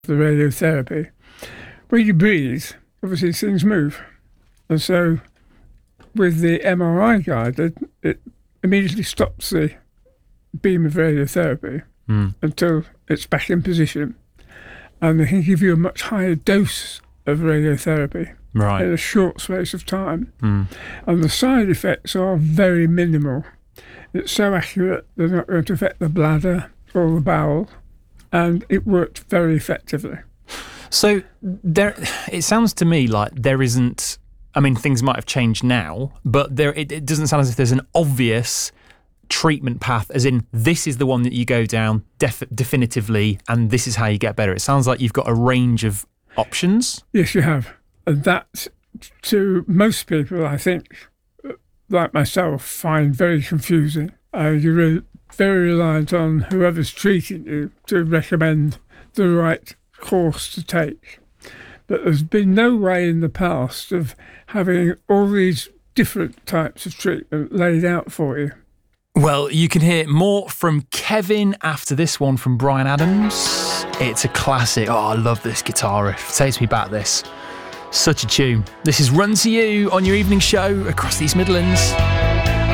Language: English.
the radiotherapy, when you breathe, obviously things move. And so with the MRI guide, it immediately stops the beam of radiotherapy until it's back in position. And they can give you a much higher dose of radiotherapy in a short space of time. And the side effects are very minimal. It's so accurate, they're not going to affect the bladder or the bowel, and it worked very effectively. So it sounds to me like there isn't, I mean, things might have changed now, but it doesn't sound as if there's an obvious treatment path, as in this is the one that you go down definitively and this is how you get better. It sounds like you've got a range of options. Yes, you have. And that, to most people, I think, like myself, find very confusing. You're very reliant on whoever's treating you to recommend the right course to take. But there's been no way in the past of having all these different types of treatment laid out for you. Well, you can hear more from Kevin after this one from Bryan Adams. It's a classic. Oh, I love this guitar riff. It takes me back, this. Such a tune. This is Run to You on your evening show across the East Midlands.